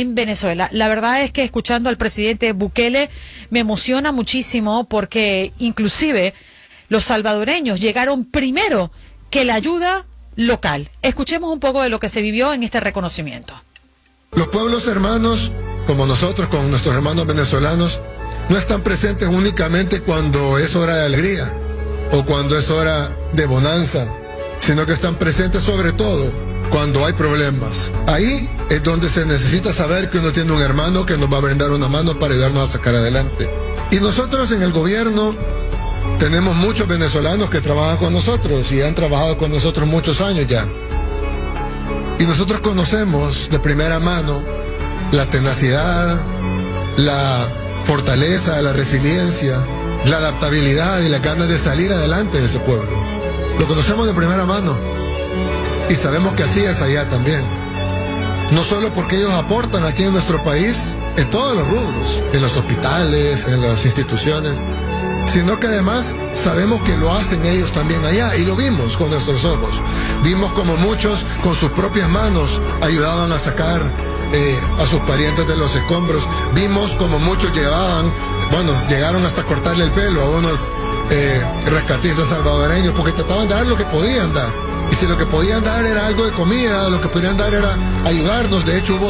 en Venezuela. La verdad es que escuchando al presidente Bukele me emociona muchísimo porque inclusive los salvadoreños llegaron primero que la ayuda local. Escuchemos un poco de lo que se vivió en este reconocimiento. Los pueblos hermanos, como nosotros, con nuestros hermanos venezolanos, no están presentes únicamente cuando es hora de alegría o cuando es hora de bonanza, sino que están presentes sobre todo cuando hay problemas. Ahí es donde se necesita saber que uno tiene un hermano que nos va a brindar una mano para ayudarnos a sacar adelante. Y nosotros en el gobierno tenemos muchos venezolanos que trabajan con nosotros y han trabajado con nosotros muchos años ya. Y nosotros conocemos de primera mano la tenacidad, la fortaleza, la resiliencia, la adaptabilidad y las ganas de salir adelante de ese pueblo. Lo conocemos de primera mano y sabemos que así es allá también. No solo porque ellos aportan aquí en nuestro país, en todos los rubros, en los hospitales, en las instituciones, sino que además sabemos que lo hacen ellos también allá y lo vimos con nuestros ojos. Vimos como muchos con sus propias manos ayudaban a sacar a sus parientes de los escombros. Vimos como muchos llegaron hasta cortarle el pelo a unos rescatistas salvadoreños porque trataban de dar lo que podían dar. Y si lo que podían dar era algo de comida, lo que podían dar era ayudarnos. De hecho hubo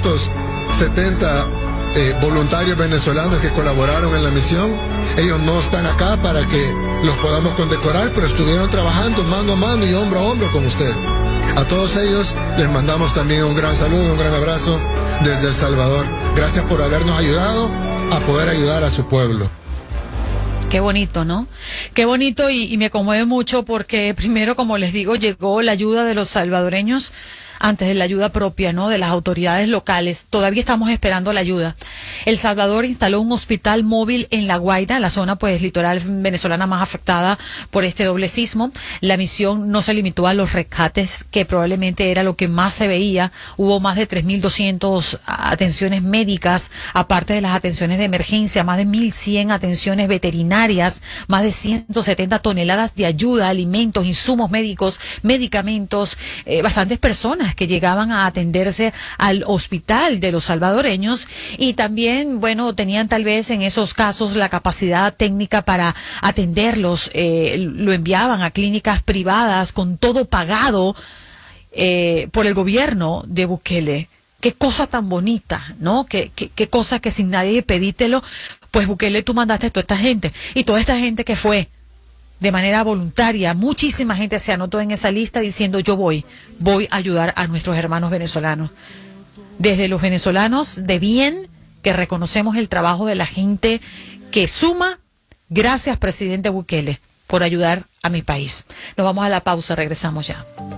270 voluntarios venezolanos que colaboraron en la misión. Ellos no están acá para que los podamos condecorar, pero estuvieron trabajando mano a mano y hombro a hombro con ustedes. A todos ellos les mandamos también un gran saludo, un gran abrazo desde El Salvador. Gracias por habernos ayudado a poder ayudar a su pueblo. Qué bonito, ¿no? Qué bonito y me conmueve mucho porque primero, como les digo, llegó la ayuda de los salvadoreños antes de la ayuda propia, ¿no?, de las autoridades locales. Todavía estamos esperando la ayuda. El Salvador instaló un hospital móvil en La Guaira, la zona pues litoral venezolana más afectada por este doble sismo. La misión no se limitó a los rescates, que probablemente era lo que más se veía. Hubo más de 3.200 atenciones médicas, aparte de las atenciones de emergencia, más de 1.100 atenciones veterinarias, más de 170 toneladas de ayuda, alimentos, insumos médicos, medicamentos, bastantes personas que llegaban a atenderse al hospital de los salvadoreños y también, bueno, tenían tal vez en esos casos la capacidad técnica para atenderlos, lo enviaban a clínicas privadas con todo pagado por el gobierno de Bukele. Qué cosa tan bonita, ¿no? Qué cosa que sin nadie pedítelo, pues Bukele, tú mandaste a toda esta gente y toda esta gente que fue de manera voluntaria, muchísima gente se anotó en esa lista diciendo yo voy a ayudar a nuestros hermanos venezolanos. Desde los venezolanos de bien, que reconocemos el trabajo de la gente que suma, gracias presidente Bukele por ayudar a mi país. Nos vamos a la pausa, regresamos ya.